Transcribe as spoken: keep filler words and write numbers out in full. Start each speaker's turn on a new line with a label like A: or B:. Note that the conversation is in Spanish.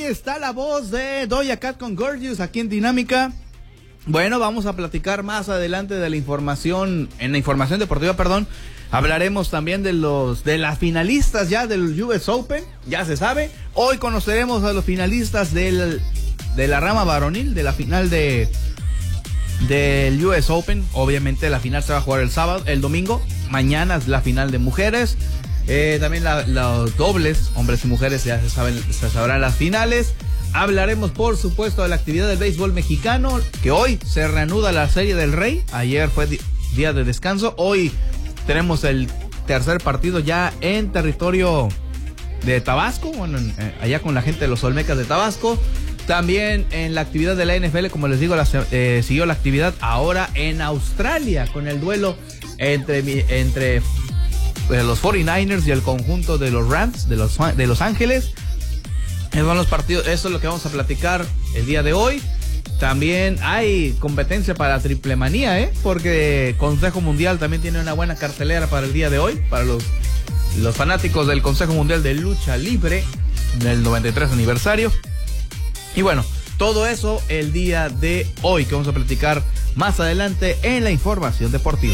A: está la voz de Doja Cat con Gorgeous aquí en Dinámica. Bueno, vamos a platicar más adelante de la información, en la información deportiva, perdón. Hablaremos también de los de las finalistas ya del U S Open, ya se sabe. Hoy conoceremos a los finalistas del, de la rama varonil, de la final de del U S Open. Obviamente la final se va a jugar el sábado, el domingo. Mañana es la final de mujeres. Eh, también la, los dobles, hombres y mujeres, ya se saben, se sabrán las finales. Hablaremos, por supuesto, de la actividad del béisbol mexicano, que hoy se reanuda la Serie del Rey. Ayer fue di- día de descanso. Hoy tenemos el tercer partido ya en territorio de Tabasco, bueno, en, eh, allá con la gente de los Olmecas de Tabasco. También en la actividad de la N F L, como les digo, la, eh, siguió la actividad ahora en Australia con el duelo entre, entre eh, los cuarenta y nueve ers y el conjunto de los Rams de Los, de Los Ángeles. Esos son los partidos, eso es lo que vamos a platicar el día de hoy. También hay competencia para Triple Manía, ¿eh? Porque Consejo Mundial también tiene una buena cartelera para el día de hoy, para los, los fanáticos del Consejo Mundial de Lucha Libre del noventa y tres aniversario. Y bueno, todo eso el día de hoy, que vamos a platicar más adelante en la información deportiva.